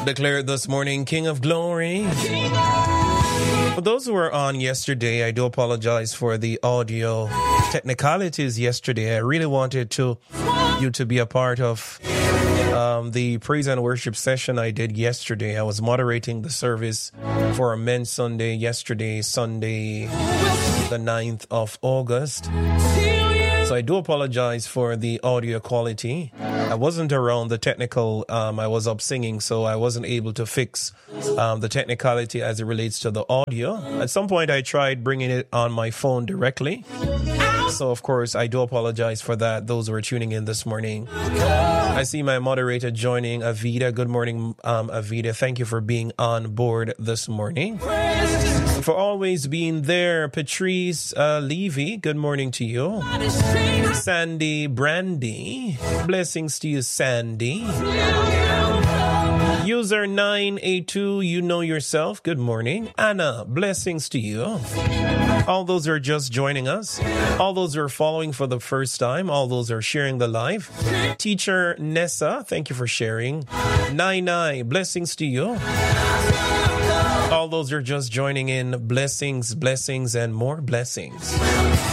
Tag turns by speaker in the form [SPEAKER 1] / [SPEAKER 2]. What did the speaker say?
[SPEAKER 1] Declare this morning, King of Glory. For those who were on yesterday, I do apologize for the audio technicalities yesterday. I really wanted you to be a part of the praise and worship session I did yesterday. I was moderating the service for a Men's Sunday yesterday, Sunday, the 9th of August. So I do apologize for the audio quality. I wasn't around the technical, I was up singing, so I wasn't able to fix the technicality as it relates to the audio. At some point, I tried bringing it on my phone directly. So, of course, I do apologize for that, those who are tuning in this morning. I see my moderator joining, Avida. Good morning, Avida. Thank you for being on board this morning. For always being there, Patrice Levy, good morning to you. Sandy Brandy, blessings to you, Sandy. User 982, you know yourself, good morning. Anna, blessings to you. All those who are just joining us, all those who are following for the first time, all those who are sharing the live. Teacher Nessa, thank you for sharing. Nai, blessings to you. All those who are just joining in, blessings, and more blessings.